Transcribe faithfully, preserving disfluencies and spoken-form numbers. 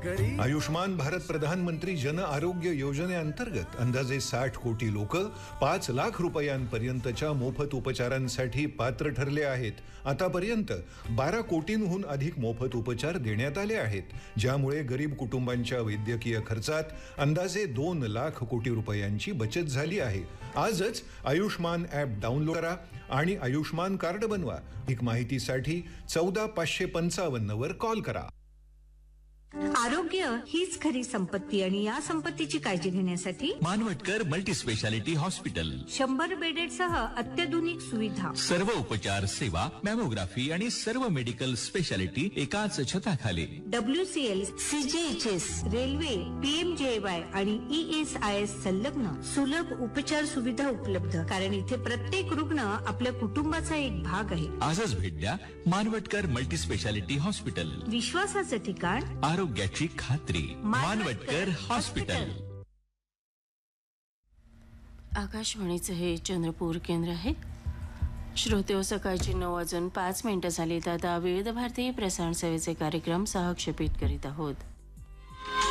आयुष्मान भारत प्रधानमंत्री जन आरोग्य योजनेअंतर्गत अंदाजे साठ कोटी लोक पाच लाख रुपयांपर्यंतच्या मोफत उपचारांसाठी पात्र ठरले आहेत. आतापर्यंत बारा कोटींहून अधिक मोफत उपचार देण्यात आले आहेत, ज्यामुळे गरीब कुटुंबांच्या वैद्यकीय खर्चात अंदाजे दोन लाख कोटी रुपयांची बचत झाली आहे. आजच आयुष्मान ॲप डाउनलोड करा आणि आयुष्मान कार्ड बनवा. अधिक माहितीसाठी चौदा पाचशे पंचावन्न वर कॉल करा. आरोग्य हीच खरी संपत्ती आणि या संपत्तीची काळजी घेण्यासाठी मानवटकर मल्टी स्पेशालिटी हॉस्पिटल शंभर बेडेड सह अत्याधुनिक सुविधा, सर्व उपचार सेवा, मॅमोग्राफी आणि सर्व मेडिकल स्पेशालिटी एकाच छताखाली. डब्ल्यू सी एल, सी जी H S, railway, P M जे वाय आणि ई एस आय एस संलग्न सुलभ उपचार सुविधा उपलब्ध. कारण इथे प्रत्येक रुग्ण आपल्या कुटुंबाचा एक भाग आहे. आजच भेट द्या मानवटकर मल्टी स्पेशालिटी हॉस्पिटल. विश्वासाचं ठिकाण, आरोग्याची खात्री. मानवटकर हॉस्पिटल. आकाशवाणीचं हे चंद्रपूर केंद्र आहे. श्रोते, सकाळची नऊ वाजून पाच मिनिटं झालीत. आता विविध भारतीय प्रसारण सेवेचे कार्यक्रम सहक्षेपित करीत आहोत.